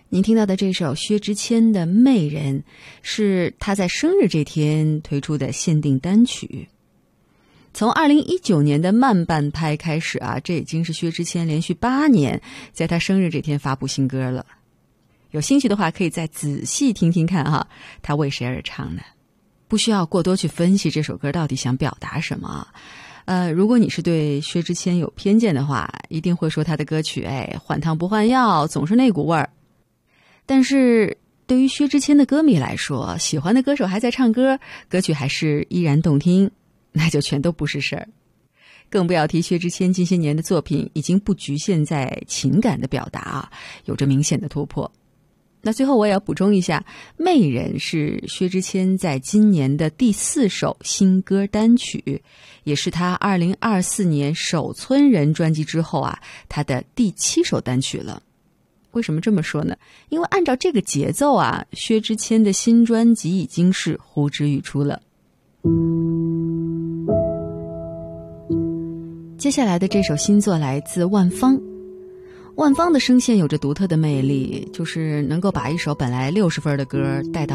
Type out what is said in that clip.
您听到的这首薛之谦的《媚人》是他在生日这天推出的限定单曲。从2019年的慢半拍开始啊，这已经是薛之谦连续8年在他生日这天发布新歌了。有兴趣的话可以再仔细听听看哈，他为谁而唱呢？不需要过多去分析这首歌到底想表达什么。如果你是对薛之谦有偏见的话，一定会说他的歌曲换汤不换药，总是那股味儿。但是对于薛之谦的歌迷来说，喜欢的歌手还在唱歌，歌曲还是依然动听，那就全都不是事儿。更不要提薛之谦近些年的作品已经不局限在情感的表达啊，有着明显的突破。那最后我也要补充一下，《媚人》是薛之谦在今年的第4首新歌单曲，也是他2024年首村人专辑之后啊，他的第7首单曲了。为什么这么说呢？因为按照这个节奏啊，薛之谦的新专辑已经是呼之欲出了。接下来的这首新作来自万芳。万芳的声线有着独特的魅力，就是能够把一首本来60分的歌带到